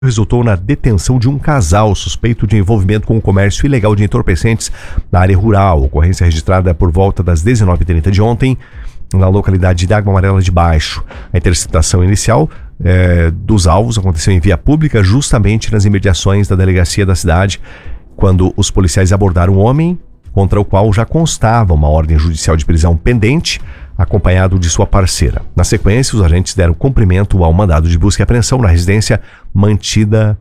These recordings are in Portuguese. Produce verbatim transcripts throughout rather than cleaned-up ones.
resultou na detenção de um casal suspeito de envolvimento com o comércio ilegal de entorpecentes na área rural. Ocorrência registrada por volta das dezenove e trinta de ontem, na localidade de Água Amarela de Baixo. A interceptação inicial é, dos alvos aconteceu em via pública, justamente nas imediações da delegacia da cidade, quando os policiais abordaram um homem contra o qual já constava uma ordem judicial de prisão pendente, acompanhado de sua parceira. Na sequência, os agentes deram cumprimento ao mandado de busca e apreensão na residência mantida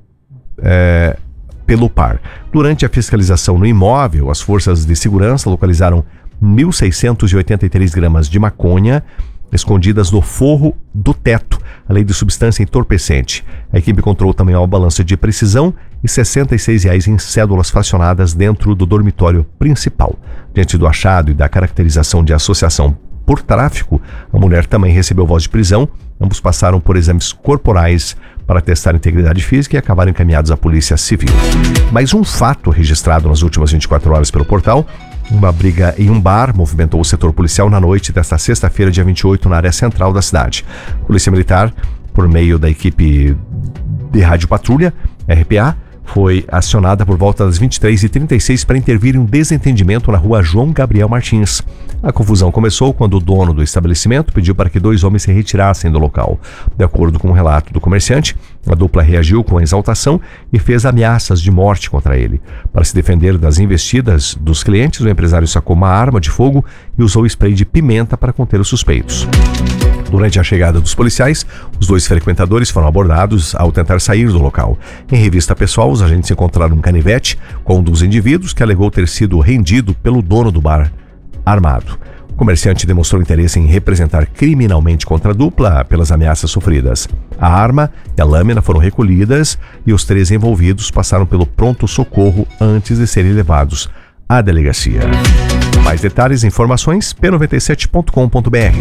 é, pelo par. Durante a fiscalização no imóvel, as forças de segurança localizaram mil seiscentos e oitenta e três gramas de maconha escondidas no forro do teto, além de substância entorpecente. A equipe encontrou também uma balança de precisão e sessenta e seis reais em cédulas fracionadas dentro do dormitório principal. Diante do achado e da caracterização de associação por tráfico, a mulher também recebeu voz de prisão. Ambos passaram por exames corporais para testar a integridade física e acabaram encaminhados à Polícia Civil. Mais um fato registrado nas últimas vinte e quatro horas pelo portal. Uma briga em um bar movimentou o setor policial na noite desta sexta-feira, dia vinte e oito, na área central da cidade. Polícia Militar, por meio da equipe de rádio patrulha, R P A, foi acionada por volta das vinte e três e trinta e seis para intervir em um desentendimento na rua João Gabriel Martins. A confusão começou quando o dono do estabelecimento pediu para que dois homens se retirassem do local. De acordo com o relato do comerciante, a dupla reagiu com exaltação e fez ameaças de morte contra ele. Para se defender das investidas dos clientes, o empresário sacou uma arma de fogo e usou spray de pimenta para conter os suspeitos. Durante a chegada dos policiais, os dois frequentadores foram abordados ao tentar sair do local. Em revista pessoal, os agentes encontraram um canivete com um dos indivíduos que alegou ter sido rendido pelo dono do bar armado. O comerciante demonstrou interesse em representar criminalmente contra a dupla pelas ameaças sofridas. A arma e a lâmina foram recolhidas e os três envolvidos passaram pelo pronto-socorro antes de serem levados à delegacia. Mais detalhes e informações, p noventa e sete ponto com ponto b r.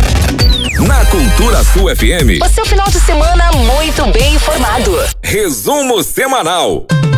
Na Cultura Sul F M, o seu final de semana muito bem informado. Resumo semanal.